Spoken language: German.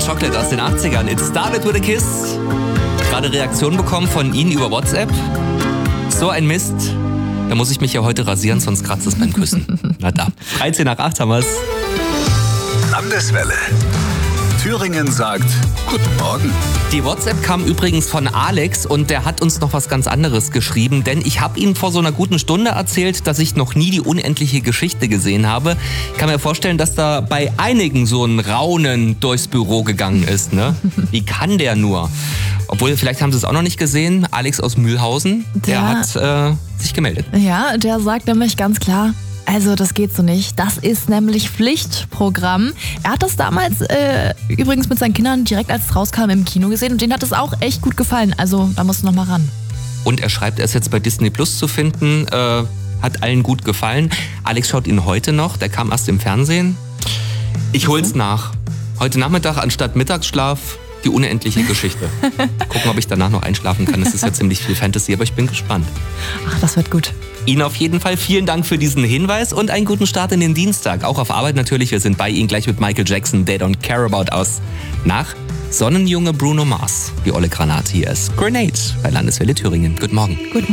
Chocolate aus den 80ern. It started with a kiss. Gerade Reaktion bekommen von Ihnen über WhatsApp. So ein Mist. Da muss ich mich ja heute rasieren, sonst kratzt es beim Küssen. Na da. 13 nach 8 haben wir's. Landeswelle. Thüringen sagt Guten Morgen. Die WhatsApp kam übrigens von Alex und der hat uns noch was ganz anderes geschrieben, denn ich habe ihm vor so einer guten Stunde erzählt, dass ich noch nie die unendliche Geschichte gesehen habe. Ich kann mir vorstellen, dass da bei einigen so ein Raunen durchs Büro gegangen ist, ne? Wie kann der nur? Obwohl, vielleicht haben sie es auch noch nicht gesehen. Alex aus Mühlhausen, der hat sich gemeldet. Ja, der sagt nämlich ganz klar, also das geht so nicht. Das ist nämlich Pflichtprogramm. Er hat das damals übrigens mit seinen Kindern direkt als es rauskam im Kino gesehen und denen hat es auch echt gut gefallen. Also da musst du noch mal ran. Und er schreibt, er ist jetzt bei Disney Plus zu finden. Hat allen gut gefallen. Alex schaut ihn heute noch. Der kam erst im Fernsehen. Ich hol's nach. Heute Nachmittag anstatt Mittagsschlaf die unendliche Geschichte. Gucken, ob ich danach noch einschlafen kann. Es ist ja ziemlich viel Fantasy, aber ich bin gespannt. Ach, das wird gut. Ihnen auf jeden Fall vielen Dank für diesen Hinweis und einen guten Start in den Dienstag. Auch auf Arbeit natürlich. Wir sind bei Ihnen gleich mit Michael Jackson, They Don't Care About Us. Nach Sonnenjunge Bruno Mars. Die olle Granate hier ist Grenade bei Landeswelle Thüringen. Guten Morgen. Guten